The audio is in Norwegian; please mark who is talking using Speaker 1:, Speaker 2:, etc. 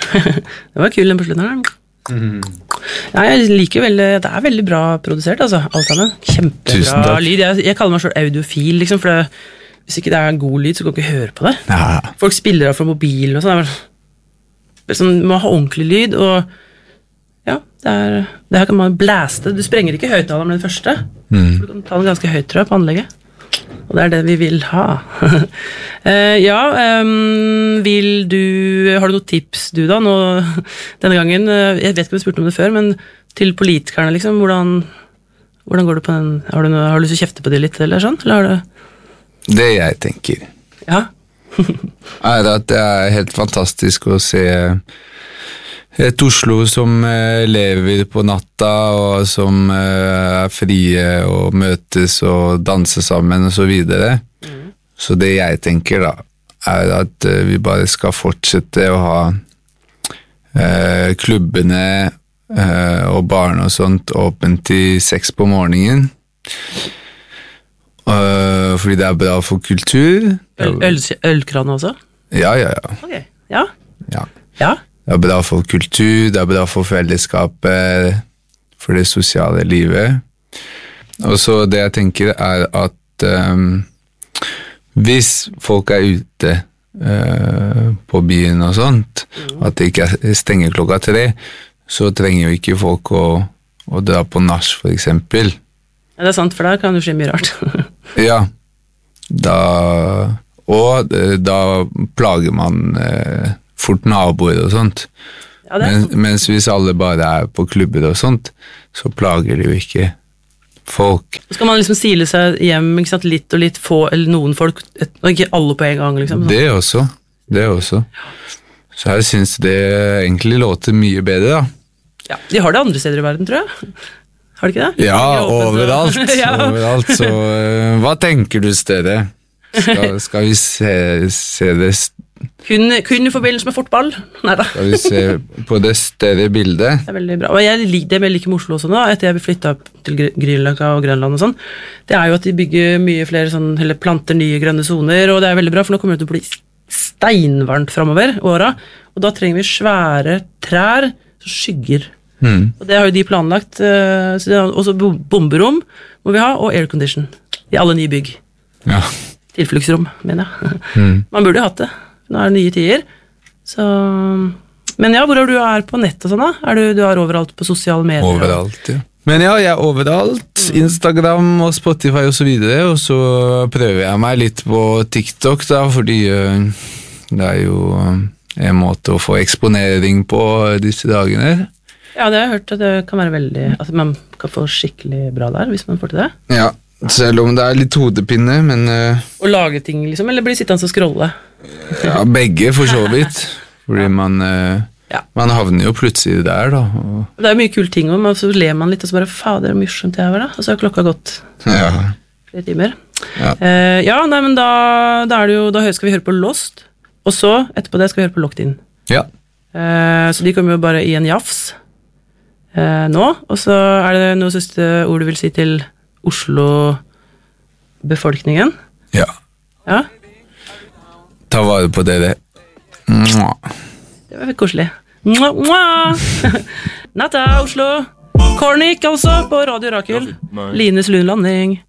Speaker 1: Det var kul den på slutten her. Ja, jeg liker veldig, det veldig bra produsert, altså, alt sammen. Kjempebra lyd. Jeg kaller meg selv audiofil, liksom, for hvis ikke det en god lyd, så kan du ikke høre på det.
Speaker 2: Ja.
Speaker 1: Folk spiller av fra mobilen og sånn. Man må ha ordentlig lyd, og ja, det her kan man blæste. Du sprenger ikke høyttaleren med det første, for du kan ta den ganske høyt, tror jeg, på anlegget. Og det det vi vil ha. Ja, har du noen tips, du da, nå, denne gangen, jeg vet ikke om jeg spurte om det før, men til politikerne, liksom, hvordan går det på den, har du lyst til å kjefte på det litt, eller sånn, eller har du...
Speaker 2: Det jeg tenker,
Speaker 1: ja.
Speaker 2: At det helt fantastisk å se et Oslo som lever på natta, og som frie og møtes og danser sammen og så videre. Så det jeg tenker da, at vi bare skal fortsette å ha klubbene og barn og sånt åpent til 6 på morgenen. Fordi det bra for kultur.
Speaker 1: Ølkran også?
Speaker 2: Ja.
Speaker 1: Ok, ja.
Speaker 2: Det bra for kultur, det bra for fellesskapet, for det sosiale livet. Og så det jeg tenker at hvis folk ute på byen og sånt, at det ikke stenger klokka 3, så trenger jo ikke folk å dra på nach, for eksempel.
Speaker 1: Ja, det sant, for der kan det skje mye rart.
Speaker 2: Ja, da plager man fort naboer og sånt. Ja, mens hvis alle bare på klubber og sånt, så plager det jo ikke folk. Så
Speaker 1: skal man liksom sile seg hjem, ikke sant, litt og litt, få eller noen folk, og ikke alle på en gang, liksom.
Speaker 2: Det også. Så jeg synes det egentlig låter mye bedre, da. Ja,
Speaker 1: de har det andre steder i verden, tror jeg. Har de ikke det?
Speaker 2: Ja, overalt. Ja. Overalt, så hva tenker du stedet? Skal vi se det
Speaker 1: kun i forbindelse med fotball? Neida.
Speaker 2: Skal vi se på det større bildet? Det
Speaker 1: veldig bra. Og det jeg liker med Oslo også nå, etter jeg flyttet opp til Grünerløkka og Grønland og sånn, det jo at de bygger mye flere sånn, eller planter nye grønne zoner, og det veldig bra, for nå kommer det til å bli steinvarmt fremover åra, og da trenger vi svære trær som skygger. Og det har jo de planlagt, så det også bomberom må vi ha, og aircondition i alle nye bygg.
Speaker 2: Ja.
Speaker 1: Tilfluktsrom, mener jeg. Man burde jo hatt det. Nå det nye tider. Så... Men ja, hvor du på nett og sånn da? Du overalt på sosiale medier?
Speaker 2: Overalt, ja. Men ja, jeg overalt. Instagram og Spotify og så videre, og så prøver jeg meg litt på TikTok da, fordi det jo en måte å få eksponering på disse dagene.
Speaker 1: Ja, det har jeg hørt at det kan være veldig... At man kan få skikkelig bra der, hvis man får til det.
Speaker 2: Ja, selv om det litt hodepinne, men...
Speaker 1: Å lage ting, liksom, eller bli sittende og scrolle?
Speaker 2: Ja, begge for så vidt. Fordi man havner jo plutselig der, da.
Speaker 1: Det mye kul ting, og så ler man litt, og så bare, fader, det morsomt det var da. Og så klokka gått flere timer. Ja, nei, men da det jo... Da skal vi høre på Lost, og så, etterpå det, skal vi høre på Locked In. Ja. Så de kommer jo bare i en jafs. Nå, og så det noe siste ord du vil si til Oslo-befolkningen?
Speaker 2: Ja. Ta vare på dere.
Speaker 1: Det var koselig. Natta, Oslo. Kornik, altså, på Radio Rakel. Lines Lundlanding.